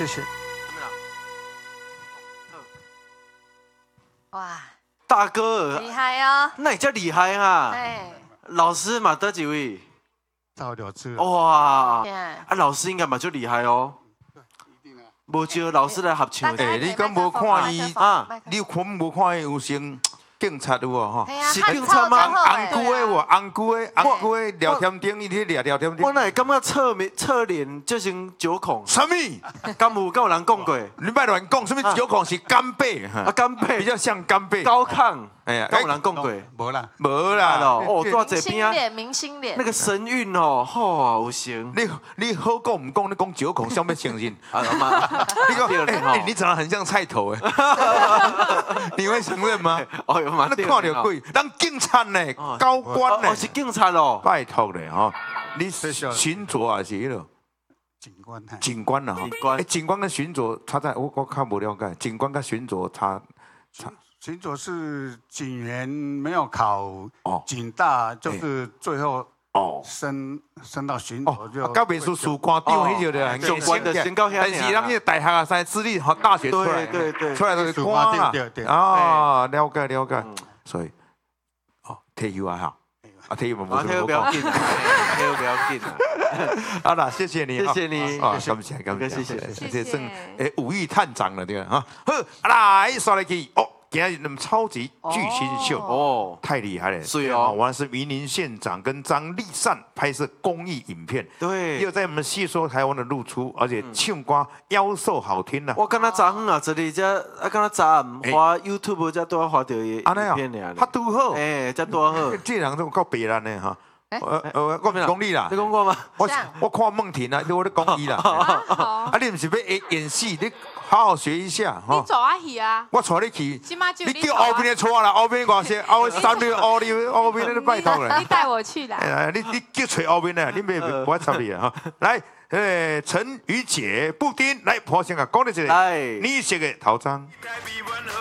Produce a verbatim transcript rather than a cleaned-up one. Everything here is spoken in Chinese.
谢谢。 哇， 大哥， 厉害哦！ 那你叫厉害哈？ 哎， 老师嘛得几位？ 赵了之。 哇， 天啊，老师应该嘛就厉害哦。无招老师来合唱。 哎，你敢无看伊啊？ 你看无看伊有先警察有无吼？ 是警察吗？ 红姑的我，红姑的，红姑的聊天钉，伊咧聊聊天钉。 我哪会感觉侧面侧脸就像九孔？ 什么？ 敢有敢有人讲过？ 你别乱讲，什么九孔是干贝？ 啊，干贝比较像干贝。 高亢。哎呀，敢有人讲过？ 无啦， 无啦。 哦，坐这边啊。 明星脸，明星脸。 那个神韵哦，好有型。 你你好讲唔讲？你讲九孔上面相信？ 啊妈， 你讲，哎，你长得很像菜头哎。你会承认吗？ 哦哟妈， 那看到鬼，当警察呢，高官呢， 哦是警察哦， 拜托咧吼，你巡逻还是迄个？ 警官， 警官啊， 警官， 哎，警官跟巡逻差在，我我看不了解，警官跟巡逻差差。巡逻是警员没有考警大，就是最后哦升升到巡逻就。 高秘书署官长迄个的， 警官的身高遐尔。 但是咱那大学啊，三私立和大学出来， 对对对， 出来都是官啊。啊，了解了解，所以哦退休啊哈，啊退休我们退休不要紧啊，退休不要紧啊。 好啦，谢谢你， 谢谢你， 啊，感谢感谢， 谢谢， 这算诶武艺探长了对吧？哈，好，来刷来去哦。今天那么超级巨星秀哦，太厉害了！ 是哦， 完是云林县长跟张丽善拍摄公益影片， 对， 又在我们细说台湾的露出，而且唱歌妖兽好听呐。 我刚才昨昏啊，这里只啊，刚才昨暗花 YouTube 才多花到伊影片尔， 他拄好， 哎，才多好。 这人都够别人的哈。呃呃，我唔讲你啦， 你讲过吗？ 我我看孟婷啊，我咧讲伊啦。啊，你唔是要演演戏，你好好学一下哈。你走啊去啊！ 我带你去。你叫后边的错啦，后边偌些，后三日后你后边你拜托了。 你带我去啦。 你你叫找后边的，你别不爱插你啊哈。来，诶，陈宇姐布丁来，婆先啊，讲你一个，你写个头章。